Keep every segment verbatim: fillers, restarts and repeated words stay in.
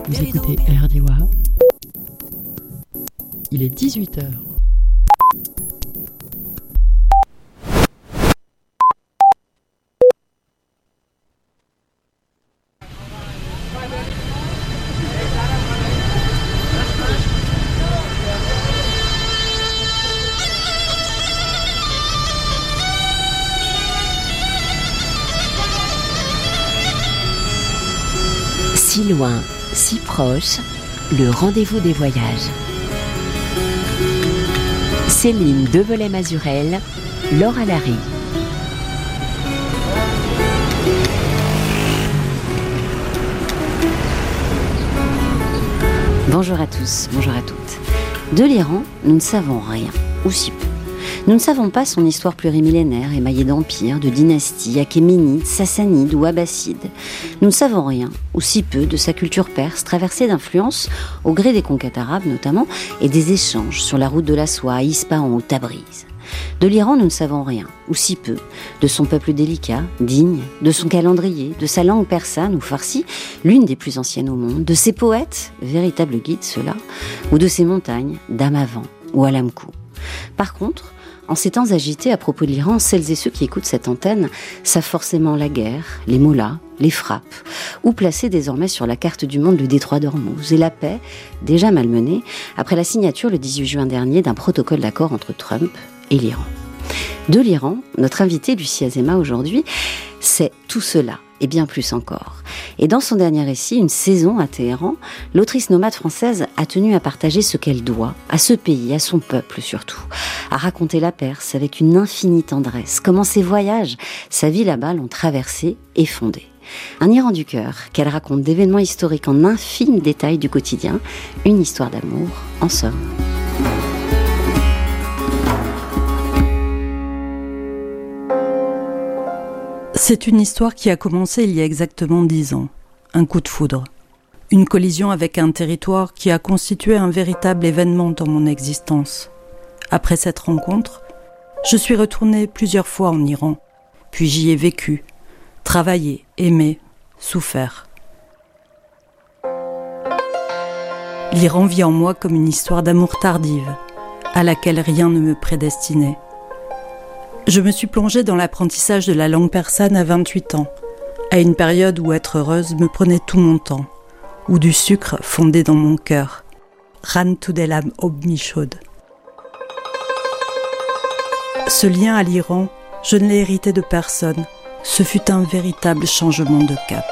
Vous écoutez R D W A. Il est dix-huit heures. Si loin, si proche, le rendez-vous des voyages. Céline Develay-Mazurel, Laura Larry. Bonjour à tous, bonjour à toutes. De l'Iran, nous ne savons rien, ou si peu. Nous ne savons pas son histoire plurimillénaire, émaillée d'empires, de dynasties, achéménides, sassanides ou abbassides. Nous ne savons rien, ou si peu, de sa culture perse, traversée d'influences, au gré des conquêtes arabes notamment, et des échanges sur la route de la soie à Ispahan ou Tabriz. De l'Iran, nous ne savons rien, ou si peu, de son peuple délicat, digne, de son calendrier, de sa langue persane ou farsi, l'une des plus anciennes au monde, de ses poètes, véritables guides ceux-là, ou de ses montagnes, d'Amavan ou Alamkou. Par contre, en ces temps agités à propos de l'Iran, celles et ceux qui écoutent cette antenne savent forcément la guerre, les mollahs, les frappes, ou placer désormais sur la carte du monde le détroit d'Ormuz et la paix, déjà malmenée, après la signature le dix-huit juin dernier d'un protocole d'accord entre Trump et l'Iran. De l'Iran, notre invitée Lucie Azéma aujourd'hui, c'est tout cela, et bien plus encore. Et dans son dernier récit, Une saison à Téhéran, l'autrice nomade française a tenu à partager ce qu'elle doit, à ce pays, à son peuple surtout, à raconter la Perse avec une infinie tendresse, comment ses voyages, sa vie là-bas l'ont traversée et fondée. Un Iran du cœur, qu'elle raconte d'événements historiques en infimes détails du quotidien, une histoire d'amour, en somme. C'est une histoire qui a commencé il y a exactement dix ans. Un coup de foudre. Une collision avec un territoire qui a constitué un véritable événement dans mon existence. Après cette rencontre, je suis retournée plusieurs fois en Iran, puis j'y ai vécu, travaillé, aimé, souffert. L'Iran vit en moi comme une histoire d'amour tardive, à laquelle rien ne me prédestinait. Je me suis plongée dans l'apprentissage de la langue persane à vingt-huit ans, à une période où être heureuse me prenait tout mon temps, où du sucre fondait dans mon cœur. Ran Tudelam Obmishod. Ce lien à l'Iran, je ne l'ai hérité de personne. Ce fut un véritable changement de cap.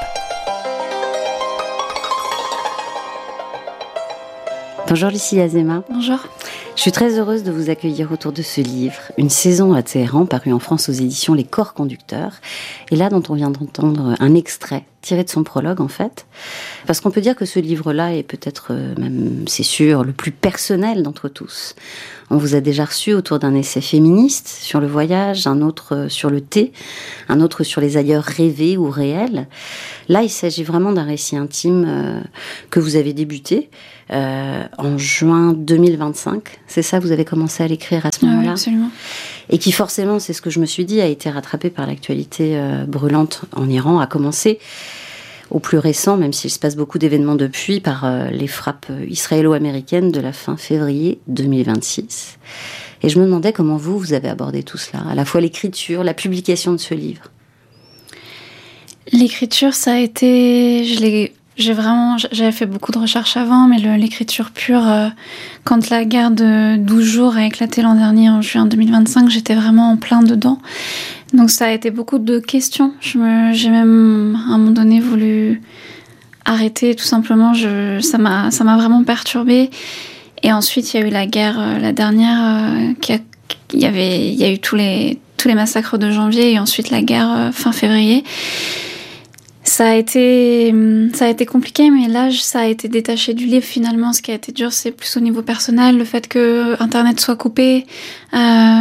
Bonjour Lucie Azéma. Bonjour. Je suis très heureuse de vous accueillir autour de ce livre, Une saison à Téhéran, paru en France aux éditions Les Corps Conducteurs, et là dont on vient d'entendre un extrait tiré de son prologue en fait, parce qu'on peut dire que ce livre-là est peut-être même, c'est sûr, le plus personnel d'entre tous. On vous a déjà reçu autour d'un essai féministe sur le voyage, un autre sur le thé, un autre sur les ailleurs rêvés ou réels. Là, il s'agit vraiment d'un récit intime euh, que vous avez débuté euh, en juin deux mille vingt-cinq. C'est ça, vous avez commencé à l'écrire à ce moment-là ? Oui, absolument. Et qui forcément, c'est ce que je me suis dit, a été rattrapé par l'actualité euh, brûlante en Iran, a commencé au plus récent, même s'il se passe beaucoup d'événements depuis, par euh, les frappes israélo-américaines de la fin février deux mille vingt-six. Et je me demandais comment vous, vous avez abordé tout cela, à la fois l'écriture, la publication de ce livre. L'écriture, ça a été... Je l'ai, j'ai vraiment... J'avais fait beaucoup de recherches avant, mais le, l'écriture pure, euh, quand la guerre de douze jours a éclaté l'an dernier, en juin deux mille vingt-cinq, j'étais vraiment en plein dedans. Donc ça a été beaucoup de questions. Je me, j'ai même, à un moment donné, voulu arrêter, tout simplement. Je, ça m'a, ça m'a vraiment perturbée. Et ensuite, il y a eu la guerre, euh, la dernière, euh, qui a, il y avait, il y a eu tous les, tous les massacres de janvier, et ensuite la guerre euh, fin février. Ça a été, ça a été compliqué, mais là, ça a été détaché du livre finalement. Ce qui a été dur, c'est plus au niveau personnel, le fait que Internet soit coupé. Euh,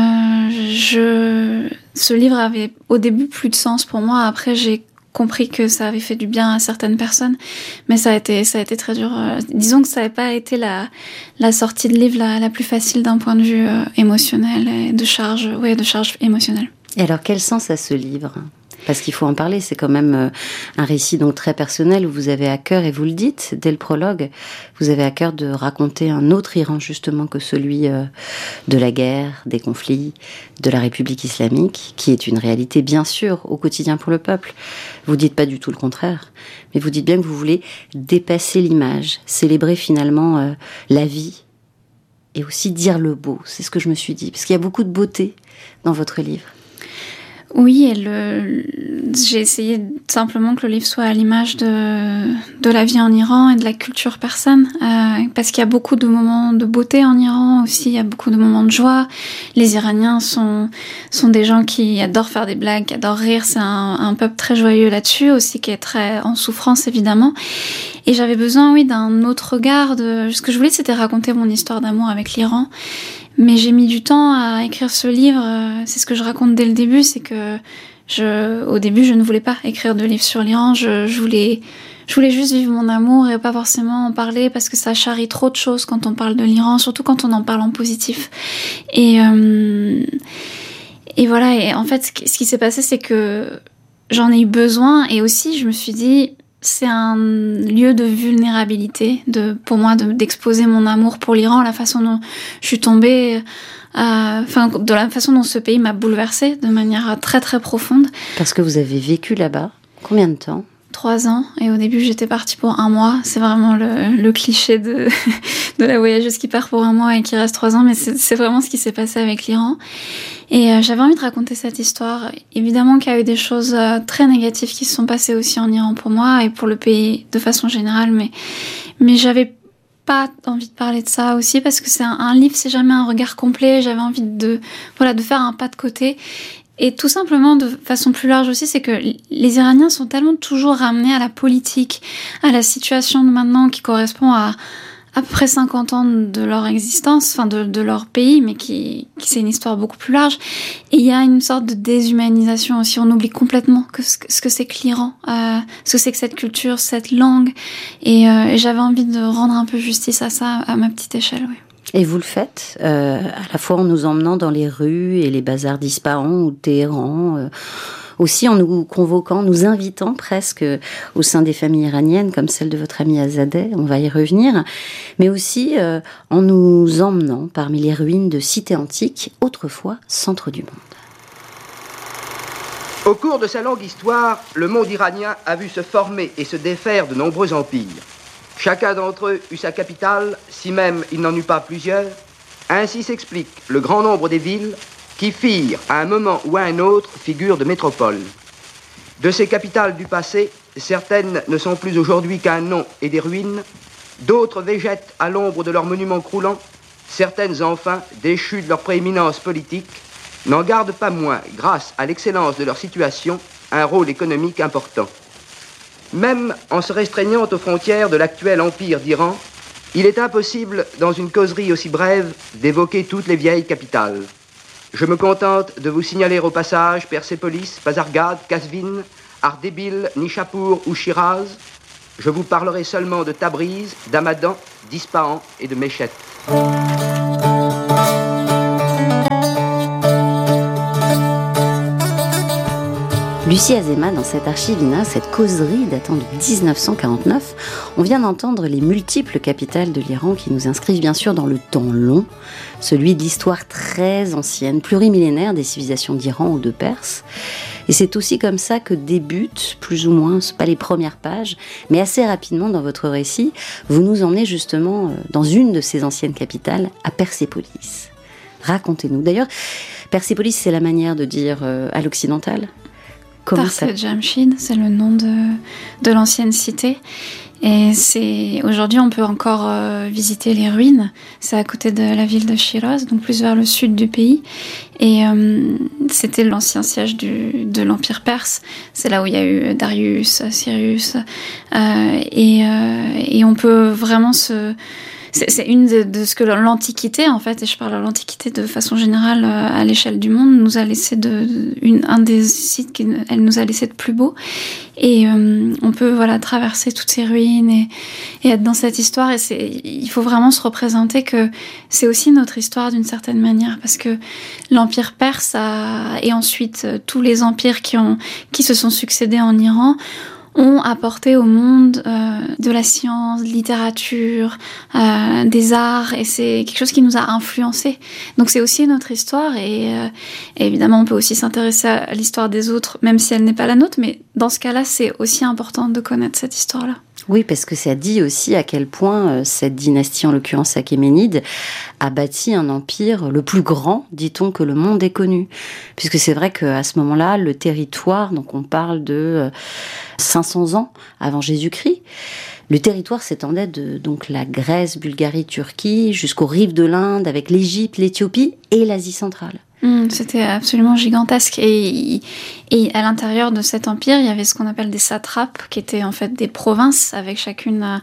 je, ce livre avait au début plus de sens pour moi. Après, j'ai compris que ça avait fait du bien à certaines personnes, mais ça a été, ça a été très dur. Euh, disons que ça n'avait pas été la, la sortie de livre la, la plus facile d'un point de vue euh, émotionnel et de charge, ouais, de charge émotionnelle. Et alors, quel sens a ce livre ? Parce qu'il faut en parler, c'est quand même un récit donc très personnel où vous avez à cœur, et vous le dites dès le prologue, vous avez à cœur de raconter un autre Iran justement que celui de la guerre, des conflits, de la République islamique, qui est une réalité bien sûr au quotidien pour le peuple. Vous dites pas du tout le contraire, mais vous dites bien que vous voulez dépasser l'image, célébrer finalement euh, la vie et aussi dire le beau. C'est ce que je me suis dit, parce qu'il y a beaucoup de beauté dans votre livre. Oui, et le, j'ai essayé simplement que le livre soit à l'image de, de la vie en Iran et de la culture persane, euh, parce qu'il y a beaucoup de moments de beauté en Iran aussi, il y a beaucoup de moments de joie. Les Iraniens sont, sont des gens qui adorent faire des blagues, qui adorent rire, c'est un, un peuple très joyeux là-dessus, aussi qui est très en souffrance évidemment. Et j'avais besoin, oui, d'un autre regard. De... Ce que je voulais, c'était raconter mon histoire d'amour avec l'Iran. Mais j'ai mis du temps à écrire ce livre. C'est ce que je raconte dès le début, c'est que je, au début, je ne voulais pas écrire de livre sur l'Iran. Je, je voulais, je voulais juste vivre mon amour et pas forcément en parler parce que ça charrie trop de choses quand on parle de l'Iran, surtout quand on en parle en positif. Et, euh, et voilà. Et en fait, ce qui s'est passé, c'est que j'en ai eu besoin et aussi, je me suis dit, c'est un lieu de vulnérabilité, de, pour moi, de, d'exposer mon amour pour l'Iran, la façon dont je suis tombée, enfin, euh, de la façon dont ce pays m'a bouleversée de manière très très profonde. Parce que vous avez vécu là-bas, combien de temps ? Trois ans, et au début j'étais partie pour un mois. C'est vraiment le, le cliché de, de la voyageuse qui part pour un mois et qui reste trois ans, mais c'est, c'est vraiment ce qui s'est passé avec l'Iran. Et euh, j'avais envie de raconter cette histoire. Évidemment qu'il y a eu des choses euh, très négatives qui se sont passées aussi en Iran pour moi et pour le pays de façon générale, mais, mais j'avais pas envie de parler de ça aussi parce que c'est un, un livre, c'est jamais un regard complet. J'avais envie de, voilà, de faire un pas de côté. Et tout simplement, de façon plus large aussi, c'est que les Iraniens sont tellement toujours ramenés à la politique, à la situation de maintenant qui correspond à à peu près cinquante ans de leur existence, enfin de, de leur pays, mais qui, qui c'est une histoire beaucoup plus large. Et il y a une sorte de déshumanisation aussi. On oublie complètement que ce, ce que c'est que l'Iran, euh, ce que c'est que cette culture, cette langue. Et, euh, et j'avais envie de rendre un peu justice à ça, à ma petite échelle, oui. Et vous le faites, euh, à la fois en nous emmenant dans les rues et les bazars d'Ispahan ou de Téhéran, euh, aussi en nous convoquant, nous invitant presque au sein des familles iraniennes, comme celle de votre ami Azadeh, on va y revenir, mais aussi euh, en nous emmenant parmi les ruines de cités antiques, autrefois centre du monde. Au cours de sa longue histoire, le monde iranien a vu se former et se défaire de nombreux empires. Chacun d'entre eux eut sa capitale, si même il n'en eut pas plusieurs. Ainsi s'explique le grand nombre des villes qui firent, à un moment ou à un autre, figure de métropole. De ces capitales du passé, certaines ne sont plus aujourd'hui qu'un nom et des ruines, d'autres végètent à l'ombre de leurs monuments croulants, certaines enfin, déchues de leur prééminence politique, n'en gardent pas moins, grâce à l'excellence de leur situation, un rôle économique important. Même en se restreignant aux frontières de l'actuel empire d'Iran, il est impossible, dans une causerie aussi brève, d'évoquer toutes les vieilles capitales. Je me contente de vous signaler au passage Persépolis, Pasargad, Kazvin, Ardébil, Nishapur ou Shiraz. Je vous parlerai seulement de Tabriz, d'Hamadan, d'Ispahan et de Meshet. Lucie Azéma, dans cette archivina, cette causerie datant de dix-neuf cent quarante-neuf, on vient d'entendre les multiples capitales de l'Iran qui nous inscrivent bien sûr dans le temps long, celui de l'histoire très ancienne, plurimillénaire des civilisations d'Iran ou de Perse. Et c'est aussi comme ça que débutent, plus ou moins, c'est pas les premières pages, mais assez rapidement dans votre récit, vous nous emmenez justement dans une de ces anciennes capitales, à Persépolis. Racontez-nous. D'ailleurs, Persépolis, c'est la manière de dire euh, à l'occidental. Tars Jamshid, c'est le nom de, de l'ancienne cité. Et c'est, aujourd'hui, on peut encore euh, visiter les ruines. C'est à côté de la ville de Shiraz, donc plus vers le sud du pays. Et euh, c'était l'ancien siège du, de l'Empire perse. C'est là où il y a eu Darius, Cyrus. Euh, et, euh, et on peut vraiment se... c'est, c'est une de, de ce que l'Antiquité, en fait, et je parle de l'Antiquité de façon générale à l'échelle du monde, nous a laissé de, de une, un des sites qu'elle nous a laissé de plus beau. Et euh, on peut voilà traverser toutes ces ruines et, et être dans cette histoire. Et c'est, il faut vraiment se représenter que c'est aussi notre histoire d'une certaine manière, parce que l'Empire perse a, et ensuite euh, tous les empires qui ont qui se sont succédés en Iran ont apporté au monde euh, de la science, de la littérature, euh, des arts, et c'est quelque chose qui nous a influencés. Donc c'est aussi notre histoire, et, euh, et évidemment on peut aussi s'intéresser à l'histoire des autres, même si elle n'est pas la nôtre, mais dans ce cas-là, c'est aussi important de connaître cette histoire-là. Oui, parce que ça dit aussi à quel point euh, cette dynastie, en l'occurrence achéménide, a bâti un empire le plus grand, dit-on, que le monde ait connu. Puisque c'est vrai qu'à ce moment-là, le territoire, donc on parle de euh, cinq cents ans avant Jésus-Christ, le territoire s'étendait de donc la Grèce, Bulgarie, Turquie, jusqu'aux rives de l'Inde, avec l'Égypte, l'Éthiopie et l'Asie centrale. Mmh, c'était absolument gigantesque, et, et à l'intérieur de cet empire, il y avait ce qu'on appelle des satrapes, qui étaient en fait des provinces avec chacune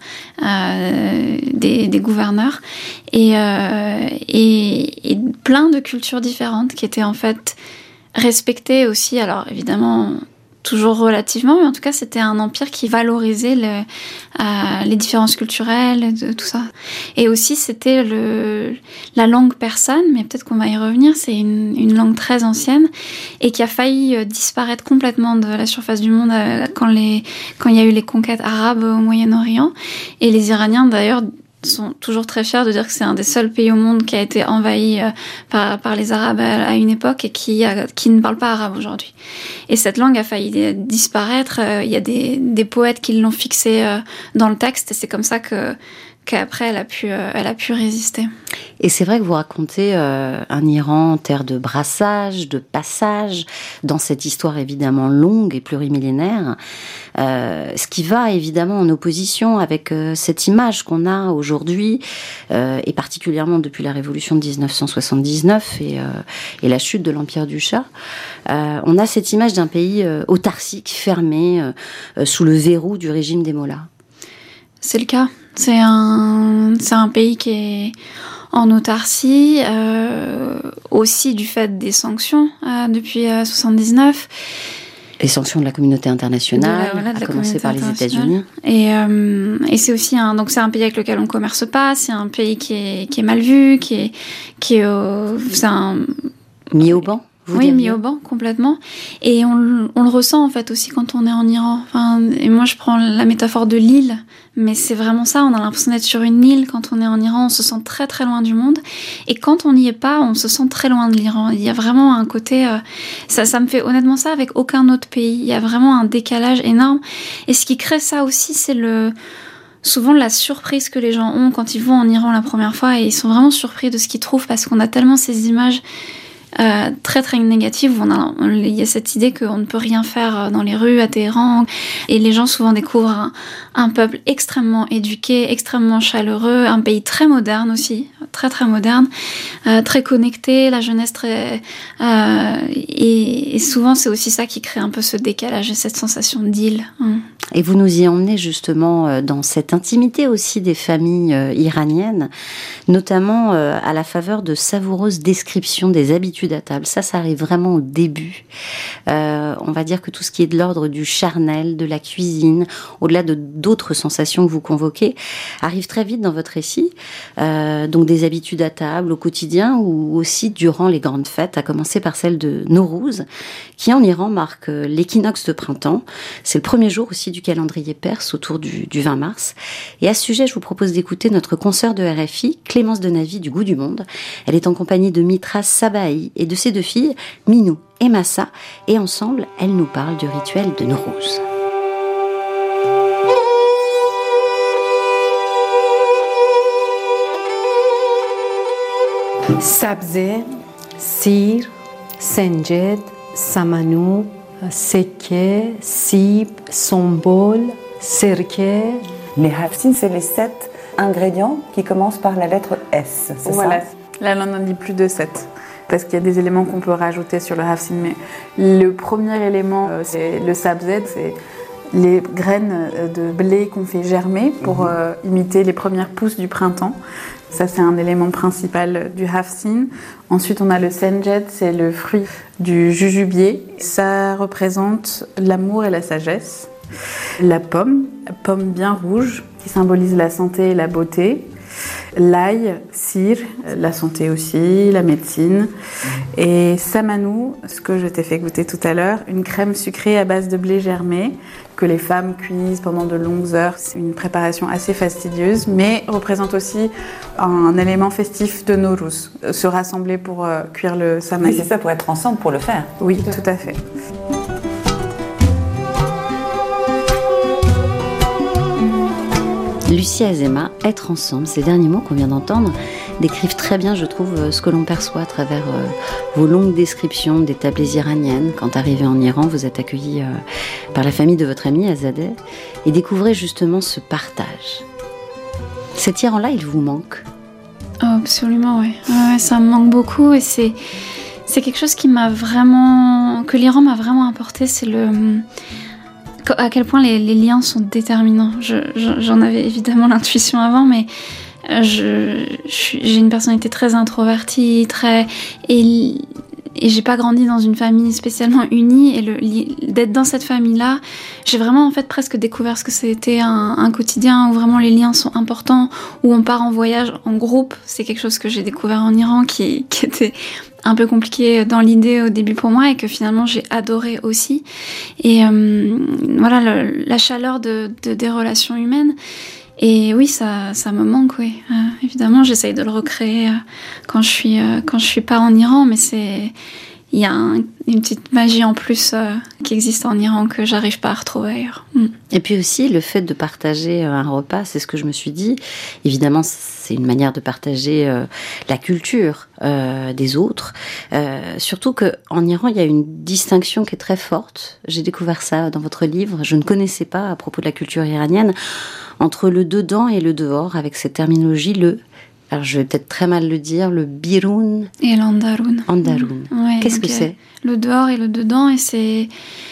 euh, des, des gouverneurs, et, euh, et, et plein de cultures différentes qui étaient en fait respectées aussi. Alors évidemment, toujours relativement, mais en tout cas, c'était un empire qui valorisait le, euh, les différences culturelles, de, tout ça. Et aussi, c'était le, la langue persane, mais peut-être qu'on va y revenir, c'est une, une langue très ancienne, et qui a failli disparaître complètement de la surface du monde euh, quand, les, quand il y a eu les conquêtes arabes au Moyen-Orient. Et les Iraniens, d'ailleurs, sont toujours très fiers de dire que c'est un des seuls pays au monde qui a été envahi euh, par, par les Arabes à, à une époque, et qui, a, qui ne parle pas arabe aujourd'hui. Et cette langue a failli disparaître. Euh, il y a des, des poètes qui l'ont fixée euh, dans le texte, et c'est comme ça que qu'après elle a pu, euh, elle a pu résister. Et c'est vrai que vous racontez euh, un Iran terre de brassage, de passage, dans cette histoire évidemment longue et plurimillénaire, euh, ce qui va évidemment en opposition avec euh, cette image qu'on a aujourd'hui, euh, et particulièrement depuis la révolution de dix-neuf cent soixante-dix-neuf et, euh, et la chute de l'Empire du Shah. Euh, on a cette image d'un pays euh, autarcique, fermé, euh, sous le verrou du régime des mollahs. C'est le cas. C'est un, c'est un pays qui est en autarcie, euh, aussi du fait des sanctions euh, depuis euh, soixante-dix-neuf. Les sanctions de la communauté internationale, de la, voilà, à commencer par les États-Unis. Et, euh, et c'est aussi un, donc c'est un pays avec lequel on commerce pas, c'est un pays qui est, qui est mal vu, qui est, qui est, euh, c'est un... mis au banc. Vous oui, mis au banc, complètement. Et on, on le ressent, en fait, aussi quand on est en Iran. Enfin, et moi, je prends la métaphore de l'île, mais c'est vraiment ça. On a l'impression d'être sur une île quand on est en Iran. On se sent très, très loin du monde. Et quand on n'y est pas, on se sent très loin de l'Iran. Il y a vraiment un côté... Euh, ça, ça me fait honnêtement ça avec aucun autre pays. Il y a vraiment un décalage énorme. Et ce qui crée ça aussi, c'est le... souvent la surprise que les gens ont quand ils vont en Iran la première fois. Et ils sont vraiment surpris de ce qu'ils trouvent, parce qu'on a tellement ces images... Euh, très très négative. On a, on, il y a cette idée qu'on ne peut rien faire dans les rues à Téhéran, et les gens souvent découvrent un, un peuple extrêmement éduqué, extrêmement chaleureux, un pays très moderne aussi, très très moderne, euh, très connecté, la jeunesse très... Euh, et, et souvent c'est aussi ça qui crée un peu ce décalage et cette sensation d'île. Hum. Et vous nous y emmenez justement dans cette intimité aussi des familles iraniennes, notamment à la faveur de savoureuses descriptions des habitudes à table. Ça, ça arrive vraiment au début. Euh, on va dire que tout ce qui est de l'ordre du charnel, de la cuisine, au-delà de d'autres sensations que vous convoquez, arrive très vite dans votre récit. Euh, donc des habitudes à table au quotidien, ou aussi durant les grandes fêtes, à commencer par celle de Nowruz, qui en Iran marque l'équinoxe de printemps. C'est le premier jour aussi du calendrier perse, autour du, du vingt mars. Et à ce sujet, je vous propose d'écouter notre consoeur de R F I, Clémence Denavy du Goût du Monde. Elle est en compagnie de Mitra Sabahi et de ses deux filles, Minou et Massa, et ensemble, elle nous parle du rituel de Nowruz. Sabze, sir, senjed, samanou, seke, sib, sombol, sirke. Les hafsines, c'est les sept ingrédients qui commencent par la lettre S, c'est voilà. ça? Là, on en dit plus de sept. Parce qu'il y a des éléments qu'on peut rajouter sur le hafsin. Mais le premier élément, c'est le sabzed, c'est les graines de blé qu'on fait germer pour mmh. euh, imiter les premières pousses du printemps. Ça, c'est un élément principal du hafsin. Ensuite, on a le senjet, c'est le fruit du jujubier. Ça représente l'amour et la sagesse. La pomme, pomme bien rouge, qui symbolise la santé et la beauté. L'ail, sir, la santé aussi, la médecine. Et samanou, ce que je t'ai fait goûter tout à l'heure, une crème sucrée à base de blé germé que les femmes cuisent pendant de longues heures. C'est une préparation assez fastidieuse, mais représente aussi un élément festif de Nowruz, se rassembler pour euh, cuire le samanou. Mais c'est ça, pour être ensemble, pour le faire. Oui, tout à fait. Lucie Azéma, être ensemble, ces derniers mots qu'on vient d'entendre décrivent très bien, je trouve, ce que l'on perçoit à travers euh, vos longues descriptions des tablées iraniennes. Quand arrivé en Iran, vous êtes accueilli euh, par la famille de votre amie Azadeh et découvrez justement ce partage. Cet Iran-là, il vous manque? Oh, absolument, oui. Ouais, ça me manque beaucoup et c'est, c'est quelque chose qui m'a vraiment, que l'Iran m'a vraiment apporté, c'est le... à quel point les, les liens sont déterminants. Je, je, j'en avais évidemment l'intuition avant, mais je, je, j'ai une personnalité très introvertie, très et, et j'ai pas grandi dans une famille spécialement unie. Et le, d'être dans cette famille-là, j'ai vraiment en fait presque découvert ce que c'était un, un quotidien où vraiment les liens sont importants, où on part en voyage en groupe. C'est quelque chose que j'ai découvert en Iran qui, qui était un peu compliqué dans l'idée au début pour moi et que finalement j'ai adoré aussi. Et euh, voilà, le, la chaleur de, de, des relations humaines. Et oui, ça, ça me manque, oui. Euh, évidemment, j'essaye de le recréer euh, quand je suis, euh, quand je suis pas en Iran, mais c'est, il y a un, une petite magie en plus euh, qui existe en Iran que j'arrive pas à retrouver ailleurs. Mm. Et puis aussi, le fait de partager un repas, c'est ce que je me suis dit. Évidemment, c'est une manière de partager euh, la culture euh, des autres. Euh, surtout qu'en Iran, il y a une distinction qui est très forte. J'ai découvert ça dans votre livre. Je ne connaissais pas à propos de la culture iranienne. Entre le dedans et le dehors, avec cette terminologie, le... Alors, je vais peut-être très mal le dire, le biroun... Et l'andaroun. Andaroun. Ouais, Qu'est-ce que c'est? Le dehors et le dedans, et c'est...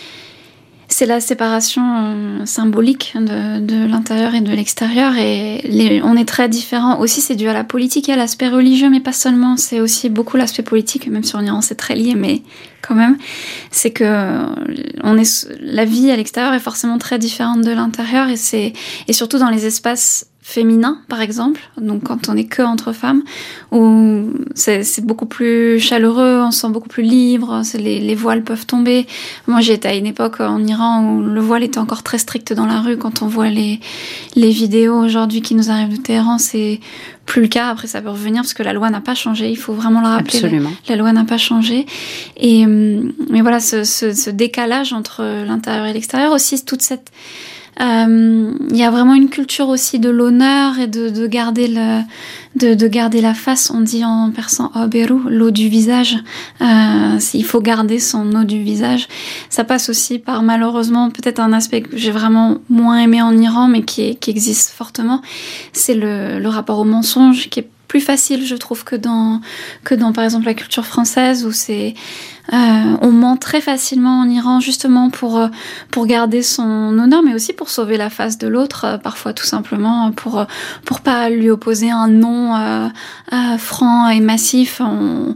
C'est la séparation euh, symbolique de, de l'intérieur et de l'extérieur. Et les, on est très différents. Aussi, c'est dû à la politique et à l'aspect religieux, mais pas seulement. C'est aussi beaucoup l'aspect politique, même si en Iran, c'est très lié, mais quand même. C'est que on est, la vie à l'extérieur est forcément très différente de l'intérieur. Et, c'est, et surtout dans les espaces féminin, par exemple, donc quand on est que entre femmes, où c'est, c'est beaucoup plus chaleureux, on se sent beaucoup plus libre, c'est les, les voiles peuvent tomber. Moi, j'ai été à une époque en Iran où le voile était encore très strict dans la rue. Quand on voit les, les vidéos aujourd'hui qui nous arrivent de Téhéran, c'est plus le cas. Après, ça peut revenir parce que la loi n'a pas changé. Il faut vraiment le rappeler. Absolument. La, la loi n'a pas changé. Et, mais voilà, ce, ce, ce décalage entre l'intérieur et l'extérieur, aussi toute cette... Il euh, y a vraiment une culture aussi de l'honneur et de, de garder le, de, de garder la face. On dit en persan aberu, l'eau du visage. Euh, il faut garder son eau du visage. Ça passe aussi par, malheureusement, peut-être un aspect que j'ai vraiment moins aimé en Iran, mais qui, est, qui existe fortement. C'est le, le rapport au mensonge, qui est plus facile, je trouve, que dans, que dans, par exemple, la culture française, où c'est, euh, on ment très facilement en Iran, justement pour, pour garder son honneur, mais aussi pour sauver la face de l'autre, parfois tout simplement, pour, pour pas lui opposer un nom euh, euh, franc et massif. On,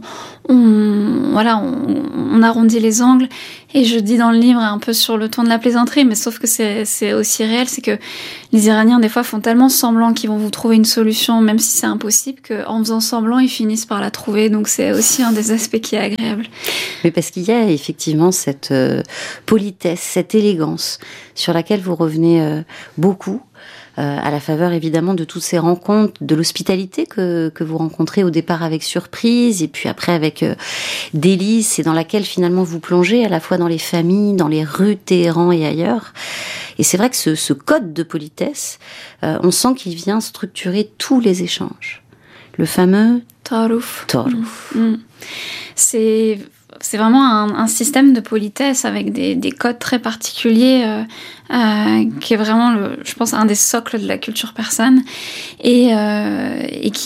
on, voilà, on, on arrondit les angles. Et je dis dans le livre, un peu sur le ton de la plaisanterie, mais sauf que c'est, c'est aussi réel, c'est que les Iraniens, des fois, font tellement semblant qu'ils vont vous trouver une solution, même si c'est impossible, qu'en faisant semblant, ils finissent par la trouver. Donc c'est aussi un des aspects qui est agréable. Mais parce qu'il y a effectivement cette euh, politesse, cette élégance, sur laquelle vous revenez euh, beaucoup. Euh, à la faveur évidemment de toutes ces rencontres, de l'hospitalité que, que vous rencontrez au départ avec surprise et puis après avec euh, délice, et dans laquelle finalement vous plongez à la fois dans les familles, dans les rues de Téhéran et ailleurs. Et c'est vrai que ce, ce code de politesse, euh, on sent qu'il vient structurer tous les échanges. Le fameux Tarouf. Tarouf. Mmh. Mmh. C'est... C'est vraiment un, un système de politesse avec des, des codes très particuliers euh, euh, qui est vraiment, le, je pense, un des socles de la culture persane et, euh, et qui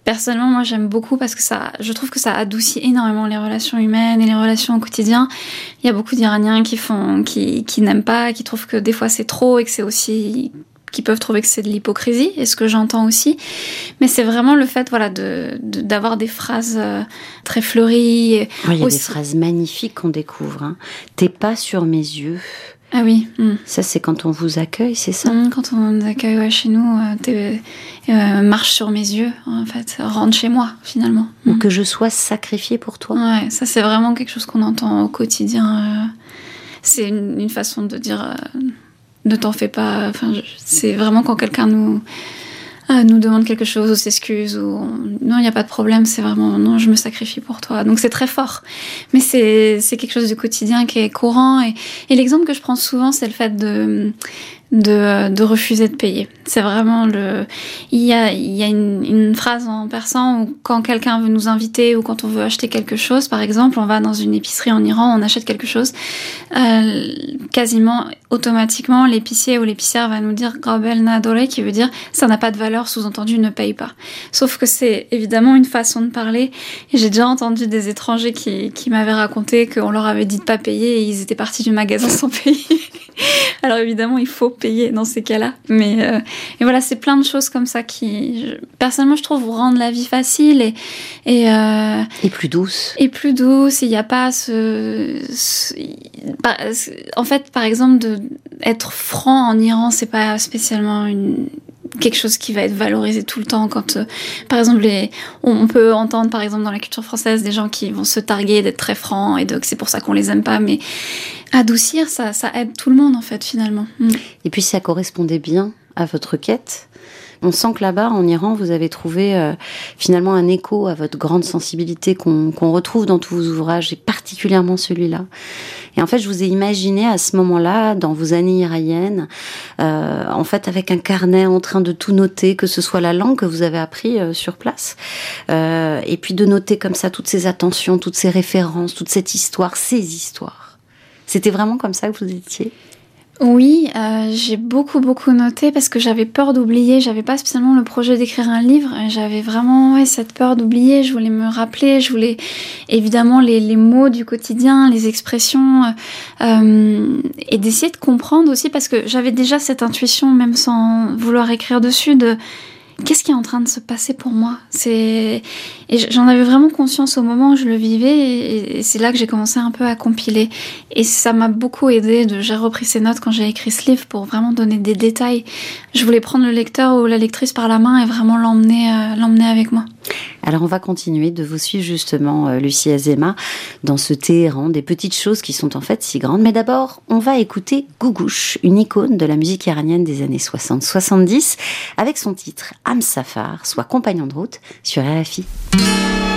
personnellement, moi, j'aime beaucoup parce que ça, je trouve que ça adoucit énormément les relations humaines et les relations au quotidien. Il y a beaucoup d'Iraniens qui font, qui, qui n'aiment pas, qui trouvent que des fois c'est trop et que c'est aussi, qui peuvent trouver que c'est de l'hypocrisie, et ce que j'entends aussi. Mais c'est vraiment le fait, voilà, de, de d'avoir des phrases euh, très fleuries. Oui, il y a aussi. des phrases magnifiques qu'on découvre. Hein. T'es pas sur mes yeux. Ah oui. Mm. Ça, c'est quand on vous accueille, c'est ça? Mm, quand on nous accueille ouais, chez nous, euh, t'es, euh, marche sur mes yeux, en fait, rentre chez moi, finalement. Ou Mm. que je sois sacrifiée pour toi. Ouais, ça c'est vraiment quelque chose qu'on entend au quotidien. Euh, c'est une, une façon de dire euh, ne t'en fais pas. Enfin, je, c'est vraiment quand quelqu'un nous euh, nous demande quelque chose ou s'excuse ou on, non, il n'y a pas de problème. C'est vraiment non, je me sacrifie pour toi. Donc c'est très fort, mais c'est c'est quelque chose du quotidien qui est courant. Et, et l'exemple que je prends souvent, c'est le fait de de, de refuser de payer. C'est vraiment le... Il y a, il y a une, une phrase en persan où quand quelqu'un veut nous inviter ou quand on veut acheter quelque chose, par exemple, on va dans une épicerie en Iran, on achète quelque chose, euh, quasiment automatiquement, l'épicier ou l'épicière va nous dire « Qabel nadore » qui veut dire « ça n'a pas de valeur, sous-entendu, ne paye pas ». Sauf que c'est évidemment une façon de parler. Et j'ai déjà entendu des étrangers qui, qui m'avaient raconté qu'on leur avait dit de pas payer et ils étaient partis du magasin sans payer. Alors évidemment, il faut payer dans ces cas-là. Mais euh, et voilà, c'est plein de choses comme ça qui, je, personnellement, je trouve, rendent la vie facile et et, euh, et plus douce. Et plus douce. Il n'y a pas ce, ce, en fait, par exemple, de être franc en Iran, c'est pas spécialement une quelque chose qui va être valorisé tout le temps quand euh, par exemple les, on peut entendre par exemple dans la culture française des gens qui vont se targuer d'être très francs et de, que c'est pour ça qu'on les aime pas, mais adoucir ça, ça aide tout le monde en fait finalement. Mm. Et puis ça correspondait bien à votre quête. On sent que là-bas, en Iran, vous avez trouvé euh, finalement un écho à votre grande sensibilité qu'on, qu'on retrouve dans tous vos ouvrages, et particulièrement celui-là. Et en fait, je vous ai imaginé à ce moment-là, dans vos années iraniennes, euh, en fait, avec un carnet en train de tout noter, que ce soit la langue que vous avez appris euh, sur place, euh, et puis de noter comme ça toutes ces attentions, toutes ces références, toute cette histoire, ces histoires. C'était vraiment comme ça que vous étiez ? Oui, euh, j'ai beaucoup beaucoup noté parce que j'avais peur d'oublier. J'avais pas spécialement le projet d'écrire un livre. J'avais vraiment ouais, cette peur d'oublier. Je voulais me rappeler. Je voulais évidemment les, les mots du quotidien, les expressions, euh, et d'essayer de comprendre aussi parce que j'avais déjà cette intuition, même sans vouloir écrire dessus, de qu'est-ce qui est en train de se passer pour moi ? C'est... Et j'en avais vraiment conscience au moment où je le vivais et c'est là que j'ai commencé un peu à compiler. Et ça m'a beaucoup aidé. De... J'ai repris ces notes quand j'ai écrit ce livre pour vraiment donner des détails. Je voulais prendre le lecteur ou la lectrice par la main et vraiment l'emmener, euh, l'emmener avec moi. Alors on va continuer de vous suivre justement, euh, Lucie Azéma, dans ce Téhéran, des petites choses qui sont en fait si grandes. Mais d'abord, on va écouter Gougouche, une icône de la musique iranienne des années soixante soixante-dix, avec son titre Hamsafar, soit compagnon de route, sur R F I.